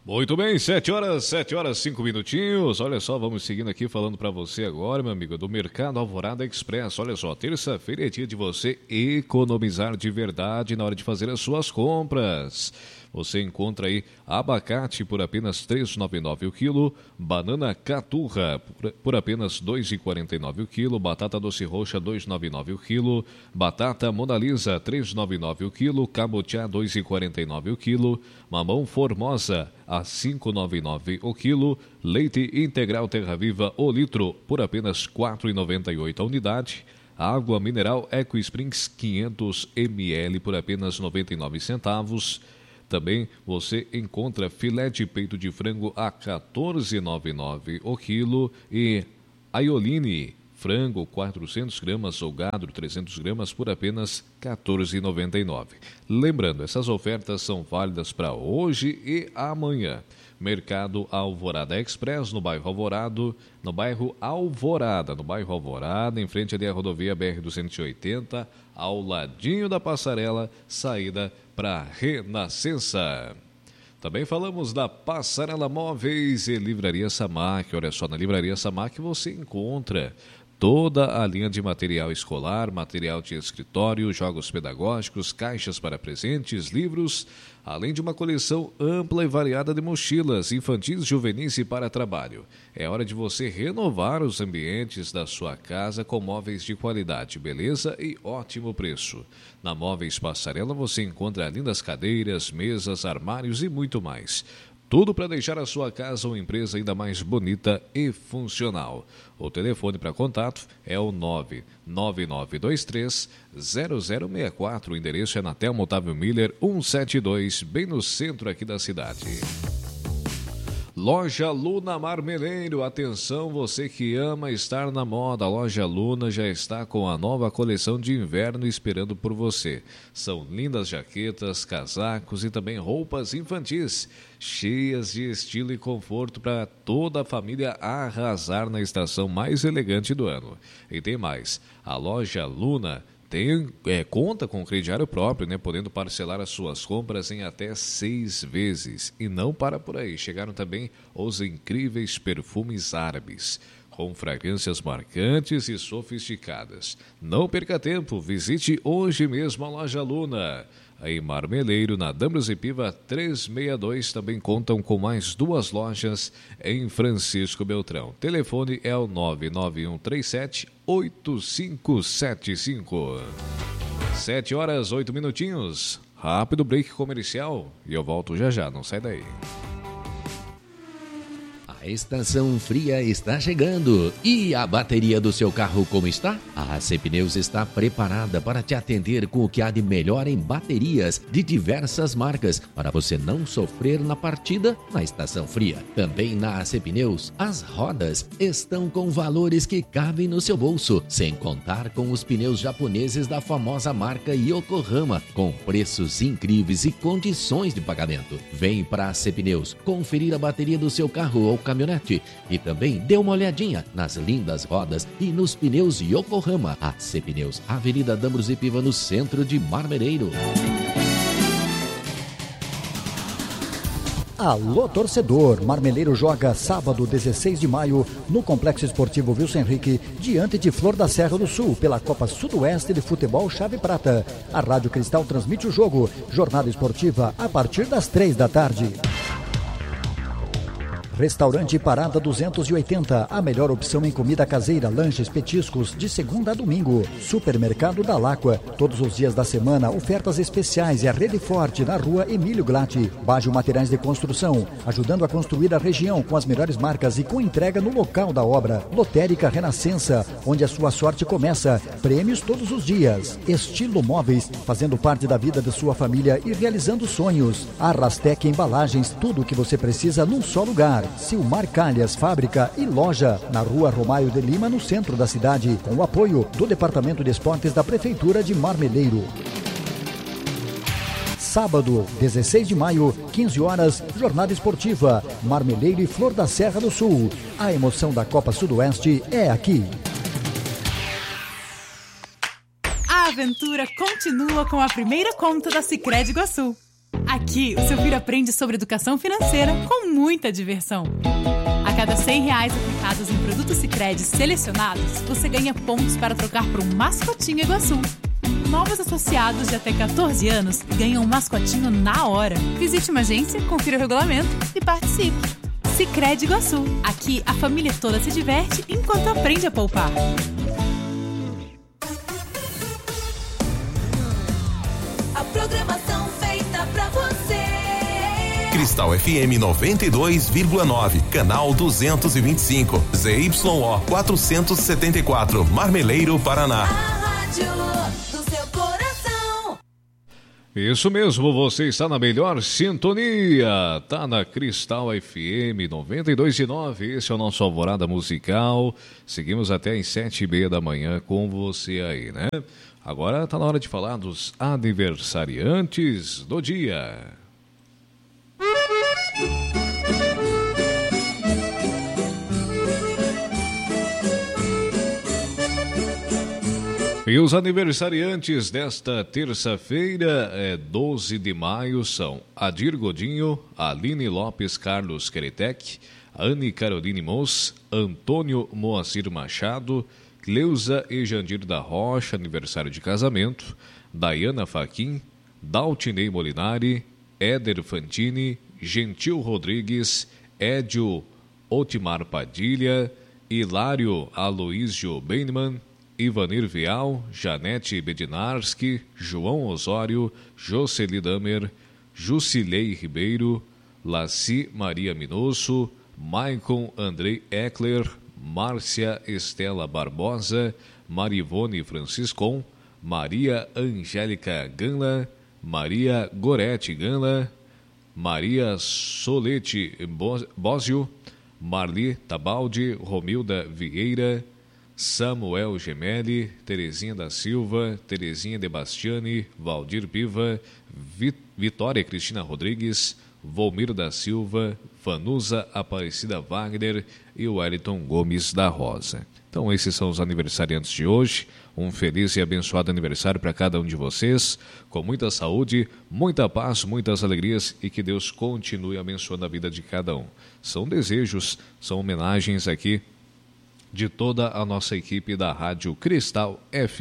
Muito bem, 7 horas, 5 minutinhos. Olha só, vamos seguindo aqui falando para você agora, meu amigo, do Mercado Alvorada Express. Olha só, terça-feira é dia de você economizar de verdade na hora de fazer as suas compras. Você encontra aí abacate por apenas R$ 3,99 o quilo, banana caturra por apenas R$ 2,49 o quilo, batata doce roxa R$ 2,99 o quilo, batata Mona Lisa R$ 3,99 o quilo, cabotiá R$ 2,49 o quilo, mamão formosa a R$ 5,99 o quilo, leite integral Terra Viva o litro por apenas R$ 4,98 a unidade, água mineral Eco Springs 500 ml por apenas 99 centavos. Também você encontra filé de peito de frango a R$ 14,99 o quilo e aioline, frango 400 gramas ou gado 300 gramas por apenas R$ 14,99. Lembrando, essas ofertas são válidas para hoje e amanhã. Mercado Alvorada Express, no bairro Alvorada, em frente ali à rodovia BR-280, ao ladinho da passarela, saída para Renascença. Também falamos da Passarela Móveis e Livraria Samac. Olha só, na Livraria Samac você encontra toda a linha de material escolar, material de escritório, jogos pedagógicos, caixas para presentes, livros, além de uma coleção ampla e variada de mochilas infantis, juvenis e para trabalho. É hora de você renovar os ambientes da sua casa com móveis de qualidade, beleza e ótimo preço. Na Móveis Passarela você encontra lindas cadeiras, mesas, armários e muito mais. Tudo para deixar a sua casa ou empresa ainda mais bonita e funcional. O telefone para contato é o 99923-0064. O endereço é na Telmo Otávio Miller 172, bem no centro aqui da cidade. Loja Luna Marmeleiro, atenção você que ama estar na moda, a Loja Luna já está com a nova coleção de inverno esperando por você. São lindas jaquetas, casacos e também roupas infantis, cheias de estilo e conforto para toda a família arrasar na estação mais elegante do ano. E tem mais, a Loja Luna conta com crediário próprio, né, podendo parcelar as suas compras em até 6 vezes. E não para por aí, chegaram também os incríveis perfumes árabes, com fragrâncias marcantes e sofisticadas. Não perca tempo, visite hoje mesmo a Loja Luna. Em Marmeleiro, na Dambros e Piva 362, também contam com mais 2 lojas em Francisco Beltrão. Telefone é o 99137-8575. 7 horas, 8 minutinhos. Rápido break comercial e eu volto já já, não sai daí. A estação fria está chegando. E a bateria do seu carro como está? A AC Pneus está preparada para te atender com o que há de melhor em baterias de diversas marcas, para você não sofrer na partida na estação fria. Também na AC Pneus, as rodas estão com valores que cabem no seu bolso, sem contar com os pneus japoneses da famosa marca Yokohama, com preços incríveis e condições de pagamento. Vem para a AC Pneus conferir a bateria do seu carro ou caminhonete e também dê uma olhadinha nas lindas rodas e nos pneus Yokohama. AC Pneus, Avenida Dambros e Piva, no centro de Marmeleiro. Alô, torcedor! Marmeleiro joga sábado, 16 de maio, no Complexo Esportivo Wilson Henrique, diante de Flor da Serra do Sul, pela Copa Sudoeste de Futebol Chave Prata. A Rádio Cristal transmite o jogo. Jornada esportiva a partir das 3 da tarde. Restaurante Parada 280, a melhor opção em comida caseira, lanches, petiscos, de segunda a domingo. Supermercado da Láqua, todos os dias da semana, ofertas especiais e a rede forte na rua Emílio Glatti. Baggio Materiais de Construção, ajudando a construir a região com as melhores marcas e com entrega no local da obra. Lotérica Renascença, onde a sua sorte começa. Prêmios todos os dias. Estilo Móveis, fazendo parte da vida da sua família e realizando sonhos. Arrastec Embalagens, tudo o que você precisa num só lugar. Silmar Calhas, fábrica e loja, na rua Romaio de Lima, no centro da cidade, com o apoio do Departamento de Esportes da Prefeitura de Marmeleiro. Sábado, 16 de maio, 15 horas, jornada esportiva, Marmeleiro e Flor da Serra do Sul. A emoção da Copa Sudoeste é aqui. A aventura continua com a primeira conta da Sicredi Iguaçu. Aqui Aqui, o seu filho aprende sobre educação financeira com muita diversão. A cada R$100 aplicados em produtos Sicredi selecionados, você ganha pontos para trocar por um mascotinho Iguaçu. Novos associados de até 14 anos ganham um mascotinho na hora. Visite uma agência, confira o regulamento e participe. Sicredi Iguaçu. Aqui, a família toda se diverte enquanto aprende a poupar. A programação feita pra você. Cristal FM 92,9, canal 225, ZYO 474, Marmeleiro, Paraná. A rádio do seu coração. Isso mesmo, você está na melhor sintonia, tá na Cristal FM 92,9, esse é o nosso Alvorada Musical, seguimos até às 7h30 da manhã com você aí, né? Agora tá na hora de falar dos aniversariantes do dia. E os aniversariantes desta terça-feira, 12 de maio, são Adir Godinho, Aline Lopes Carlos Queretec, Anne Caroline Moss, Antônio Moacir Machado, Cleusa e Jandir da Rocha, aniversário de casamento, Dayana Faquim, Daltinei Molinari, Éder Fantini, Gentil Rodrigues, Édio Otimar Padilha, Hilário Aloísio Beinman, Ivanir Vial, Janete Bedinarski, João Osório, Jocely Damer, Jusilei Ribeiro, Laci Maria Minosso, Maicon Andrei Eckler, Márcia Estela Barbosa, Marivone Franciscon, Maria Angélica Ganla, Maria Gorete Ganla, Maria Solete Bósio, Marli Tabaldi, Romilda Vieira, Samuel Gemelli, Terezinha da Silva, Terezinha de Bastiani, Valdir Piva, Vitória Cristina Rodrigues, Volmir da Silva, Vanusa Aparecida Wagner e Wellington Gomes da Rosa. Então esses são os aniversariantes de hoje. Um feliz e abençoado aniversário para cada um de vocês, com muita saúde, muita paz, muitas alegrias e que Deus continue abençoando a vida de cada um. São desejos, são homenagens aqui de toda a nossa equipe da Rádio Cristal FM.